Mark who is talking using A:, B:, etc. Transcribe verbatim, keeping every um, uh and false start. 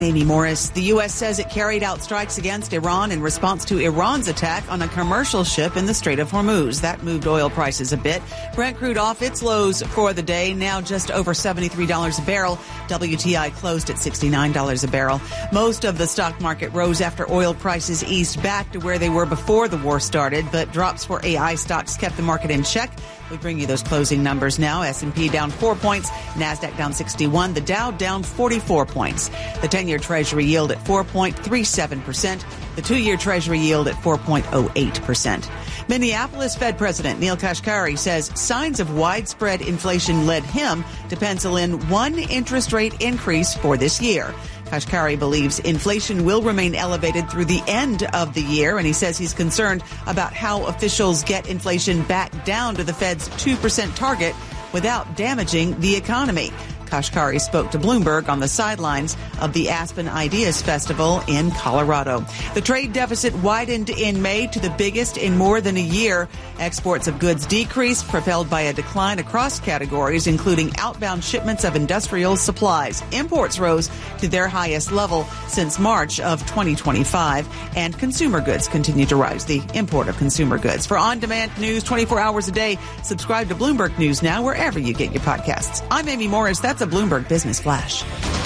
A: Amy Morris. The U S says it carried out strikes against Iran in response to Iran's attack on a commercial ship in the Strait of Hormuz. That moved oil prices a bit. Brent crude off its lows for the day, now just over seventy-three dollars a barrel. W T I closed at sixty-nine dollars a barrel. Most of the stock market rose after oil prices eased back to where they were before the war started, but drops for A I stocks kept the market in check. We bring you those closing numbers now. S and P down four points, NASDAQ down sixty-one, the Dow down forty-four points. The ten-year Treasury yield at four point three seven percent, the two-year Treasury yield at four point oh eight percent. Minneapolis Fed President Neel Kashkari says signs of widespread inflation led him to pencil in one interest rate increase for this year. Kashkari believes inflation will remain elevated through the end of the year, and he says he's concerned about how officials get inflation back down to the Fed's two percent target without damaging the economy. Kashkari spoke to Bloomberg on the sidelines of the Aspen Ideas Festival in Colorado. The trade deficit widened in May to the biggest in more than a year. Exports of goods decreased, propelled by a decline across categories, including outbound shipments of industrial supplies. Imports rose to their highest level since March of twenty twenty-five, and consumer goods continue to rise, the import of consumer goods. For on-demand news twenty-four hours a day, subscribe to Bloomberg News Now wherever you get your podcasts. I'm Amy Morris. That's a Bloomberg Business Flash.